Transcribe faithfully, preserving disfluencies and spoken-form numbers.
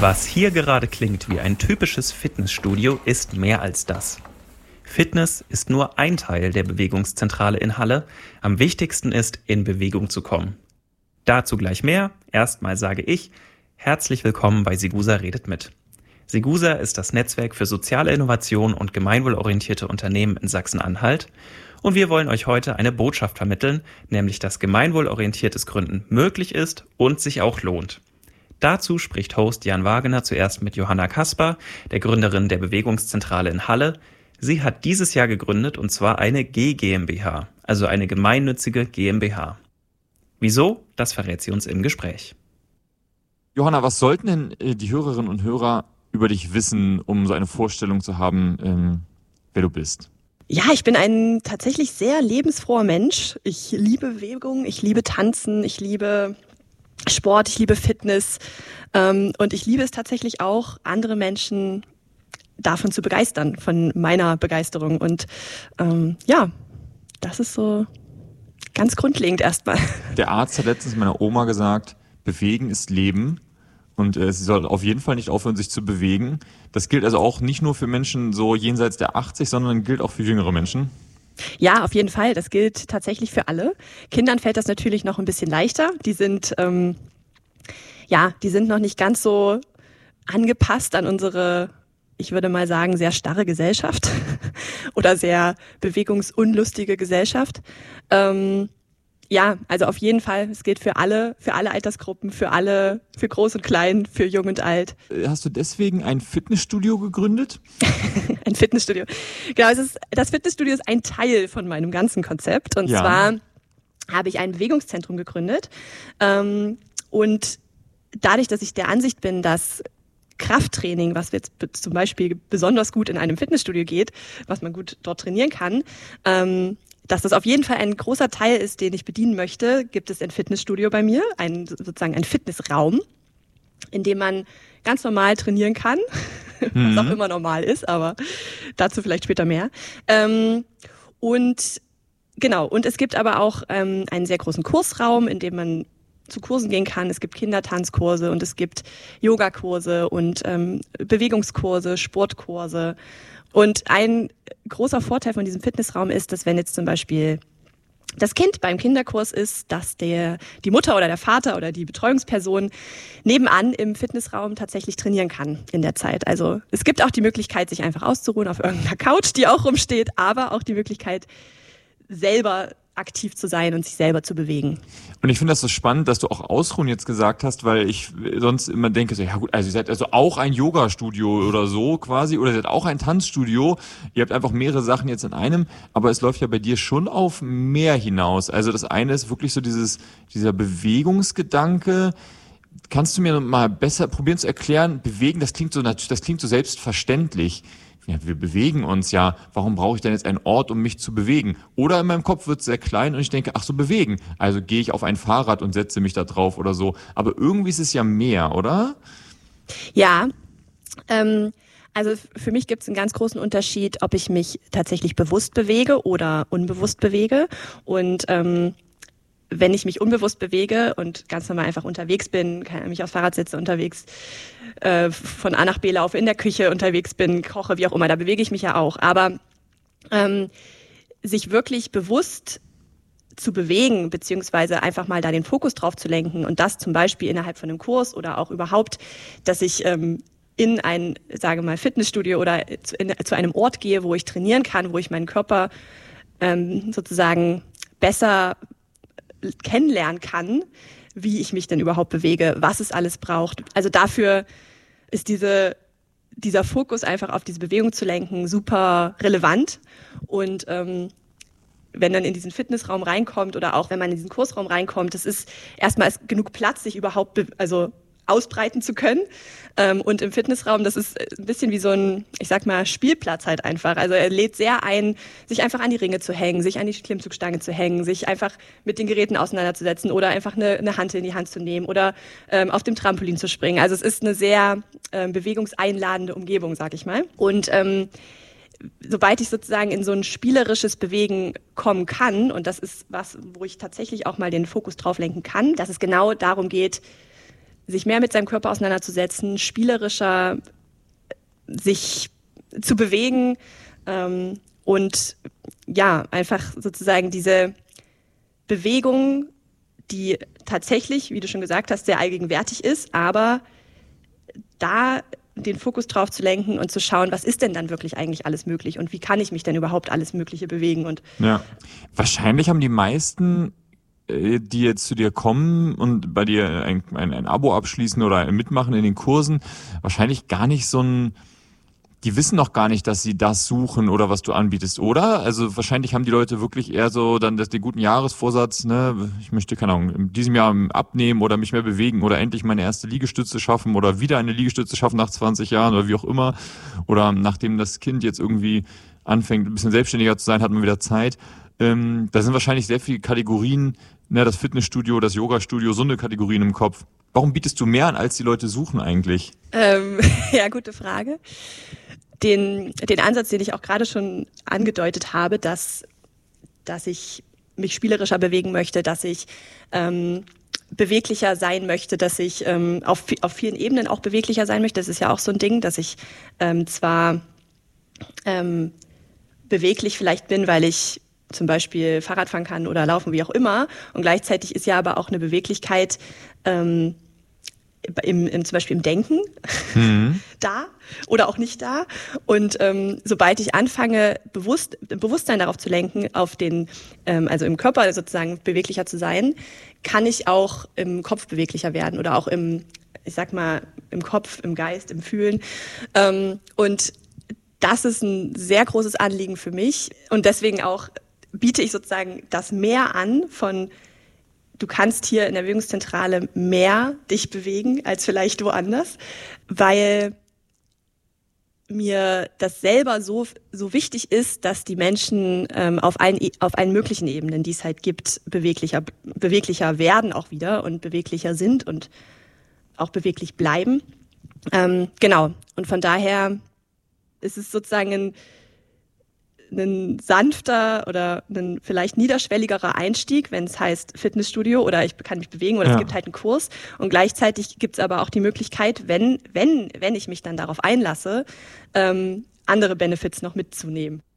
Was hier gerade klingt wie ein typisches Fitnessstudio, ist mehr als das. Fitness ist nur ein Teil der Bewegungszentrale in Halle. Am wichtigsten ist, in Bewegung zu kommen. Dazu gleich mehr. Erstmal sage ich, herzlich willkommen bei Sigusa redet mit. Sigusa ist das Netzwerk für soziale Innovation und gemeinwohlorientierte Unternehmen in Sachsen-Anhalt. Und wir wollen euch heute eine Botschaft vermitteln, nämlich dass gemeinwohlorientiertes Gründen möglich ist und sich auch lohnt. Dazu spricht Host Jan Wagener zuerst mit Johanna Kasper, der Gründerin der Bewegungszentrale in Halle. Sie hat dieses Jahr gegründet, und zwar eine G GmbH, also eine gemeinnützige GmbH. Wieso? Das verrät sie uns im Gespräch. Johanna, was sollten denn äh, die Hörerinnen und Hörer über dich wissen, um so eine Vorstellung zu haben, ähm, wer du bist? Ja, ich bin ein tatsächlich sehr lebensfroher Mensch. Ich liebe Bewegung, ich liebe Tanzen, ich liebe Sport, ich liebe Fitness ähm, und ich liebe es tatsächlich auch, andere Menschen davon zu begeistern, von meiner Begeisterung. Und ähm, ja, das ist so ganz grundlegend erstmal. Der Arzt hat letztens meiner Oma gesagt, Bewegen ist Leben und äh, sie soll auf jeden Fall nicht aufhören, sich zu bewegen. Das gilt also auch nicht nur für Menschen so jenseits der achtzig, sondern gilt auch für jüngere Menschen. Ja, auf jeden Fall. Das gilt tatsächlich für alle. Kindern fällt das natürlich noch ein bisschen leichter. Die sind, ähm, ja, die sind noch nicht ganz so angepasst an unsere, ich würde mal sagen, sehr starre Gesellschaft oder sehr bewegungsunlustige Gesellschaft. Ähm, ja, also auf jeden Fall. Es gilt für alle, für alle Altersgruppen, für alle, für groß und klein, für jung und alt. Hast du deswegen ein Fitnessstudio gegründet? Ein Fitnessstudio. Genau, es ist, das Fitnessstudio ist ein Teil von meinem ganzen Konzept. Und ja. zwar habe ich ein Bewegungszentrum gegründet. Ähm, und dadurch, dass ich der Ansicht bin, dass Krafttraining, was jetzt zum Beispiel besonders gut in einem Fitnessstudio geht, was man gut dort trainieren kann, ähm, dass das auf jeden Fall ein großer Teil ist, den ich bedienen möchte, gibt es ein Fitnessstudio bei mir, ein, sozusagen ein Fitnessraum, in dem man ganz normal trainieren kann, mhm. was auch immer normal ist, aber dazu vielleicht später mehr. Ähm, und genau, und es gibt aber auch ähm, einen sehr großen Kursraum, in dem man zu Kursen gehen kann. Es gibt Kindertanzkurse und es gibt Yogakurse und ähm, Bewegungskurse, Sportkurse. Und ein großer Vorteil von diesem Fitnessraum ist, dass wenn jetzt zum Beispiel das Kind beim Kinderkurs ist, dass der, die Mutter oder der Vater oder die Betreuungsperson nebenan im Fitnessraum tatsächlich trainieren kann in der Zeit. Also es gibt auch die Möglichkeit, sich einfach auszuruhen auf irgendeiner Couch, die auch rumsteht, aber auch die Möglichkeit, selber aktiv zu sein und sich selber zu bewegen. Und ich finde das so spannend, dass du auch Ausruhen jetzt gesagt hast, weil ich sonst immer denke, so, ja gut, also ihr seid also auch ein Yoga-Studio oder so quasi, oder ihr seid auch ein Tanzstudio. Ihr habt einfach mehrere Sachen jetzt in einem, aber es läuft ja bei dir schon auf mehr hinaus. Also das eine ist wirklich so dieses, dieser Bewegungsgedanke. Kannst du mir mal besser probieren zu erklären, bewegen, das klingt so, das klingt so selbstverständlich. Ja, wir bewegen uns ja, warum brauche ich denn jetzt einen Ort, um mich zu bewegen? Oder in meinem Kopf wird es sehr klein und ich denke, ach so, bewegen. Also gehe ich auf ein Fahrrad und setze mich da drauf oder so. Aber irgendwie ist es ja mehr, oder? Ja, ähm, also für mich gibt es einen ganz großen Unterschied, ob ich mich tatsächlich bewusst bewege oder unbewusst bewege. Und ähm, wenn ich mich unbewusst bewege und ganz normal einfach unterwegs bin, kann mich aufs Fahrrad setze, unterwegs äh, von A nach B laufe, in der Küche unterwegs bin, koche, wie auch immer, da bewege ich mich ja auch. Aber ähm, sich wirklich bewusst zu bewegen, beziehungsweise einfach mal da den Fokus drauf zu lenken und das zum Beispiel innerhalb von einem Kurs oder auch überhaupt, dass ich ähm, in ein, sage mal, Fitnessstudio oder zu, in, zu einem Ort gehe, wo ich trainieren kann, wo ich meinen Körper ähm, sozusagen besser kennenlernen kann, wie ich mich denn überhaupt bewege, was es alles braucht. Also dafür ist diese, dieser Fokus einfach auf diese Bewegung zu lenken super relevant. Und ähm, wenn dann in diesen Fitnessraum reinkommt oder auch wenn man in diesen Kursraum reinkommt, das ist erstmal ist genug Platz, sich überhaupt be- also ausbreiten zu können. Ähm, und im Fitnessraum, das ist ein bisschen wie so ein, ich sag mal, Spielplatz halt einfach. Also er lädt sehr ein, sich einfach an die Ringe zu hängen, sich an die Klimmzugstange zu hängen, sich einfach mit den Geräten auseinanderzusetzen oder einfach eine, eine Hantel in die Hand zu nehmen oder ähm, auf dem Trampolin zu springen. Also es ist eine sehr ähm, bewegungseinladende Umgebung, sag ich mal. Und ähm, sobald ich sozusagen in so ein spielerisches Bewegen kommen kann, und das ist was, wo ich tatsächlich auch mal den Fokus drauf lenken kann, dass es genau darum geht, sich mehr mit seinem Körper auseinanderzusetzen, spielerischer sich zu bewegen ähm, und ja, einfach sozusagen diese Bewegung, die tatsächlich, wie du schon gesagt hast, sehr allgegenwärtig ist, aber da den Fokus drauf zu lenken und zu schauen, was ist denn dann wirklich eigentlich alles möglich und wie kann ich mich denn überhaupt alles Mögliche bewegen. Und ja, wahrscheinlich haben die meisten, die jetzt zu dir kommen und bei dir ein, ein, ein Abo abschließen oder mitmachen in den Kursen, wahrscheinlich gar nicht so ein, die wissen noch gar nicht, dass sie das suchen oder was du anbietest, oder? Also wahrscheinlich haben die Leute wirklich eher so dann das, den guten Jahresvorsatz, ne, ich möchte, keine Ahnung, in diesem Jahr abnehmen oder mich mehr bewegen oder endlich meine erste Liegestütze schaffen oder wieder eine Liegestütze schaffen nach zwanzig Jahren oder wie auch immer. Oder nachdem das Kind jetzt irgendwie anfängt, ein bisschen selbstständiger zu sein, hat man wieder Zeit. Ähm, da sind wahrscheinlich sehr viele Kategorien, ne, das Fitnessstudio, das Yoga-Studio, so eine Kategorien im Kopf. Warum bietest du mehr an, als die Leute suchen eigentlich? Ähm, ja, gute Frage. Den, den Ansatz, den ich auch gerade schon angedeutet habe, dass, dass ich mich spielerischer bewegen möchte, dass ich ähm, beweglicher sein möchte, dass ich ähm, auf, auf vielen Ebenen auch beweglicher sein möchte. Das ist ja auch so ein Ding, dass ich ähm, zwar ähm, beweglich vielleicht bin, weil ich zum Beispiel Fahrrad fahren kann oder laufen, wie auch immer. Und gleichzeitig ist ja aber auch eine Beweglichkeit ähm, im, im, zum Beispiel im Denken mhm. da oder auch nicht da. Und ähm, sobald ich anfange, bewusst, Bewusstsein darauf zu lenken, auf den, ähm, also im Körper sozusagen beweglicher zu sein, kann ich auch im Kopf beweglicher werden oder auch im, ich sag mal, im Kopf, im Geist, im Fühlen. Ähm, und das ist ein sehr großes Anliegen für mich. Und deswegen auch biete ich sozusagen das mehr an von, du kannst hier in der Bewegungszentrale mehr dich bewegen als vielleicht woanders, weil mir das selber so so wichtig ist, dass die Menschen ähm, auf allen auf allen möglichen Ebenen, die es halt gibt, beweglicher beweglicher werden auch wieder und beweglicher sind und auch beweglich bleiben. Ähm, genau. Und von daher ist es sozusagen ein ein sanfter oder ein vielleicht niederschwelligerer Einstieg, wenn es heißt Fitnessstudio oder ich kann mich bewegen oder ja. Es gibt halt einen Kurs. Und gleichzeitig gibt es aber auch die Möglichkeit, wenn wenn wenn ich mich dann darauf einlasse, ähm, andere Benefits noch mitzunehmen.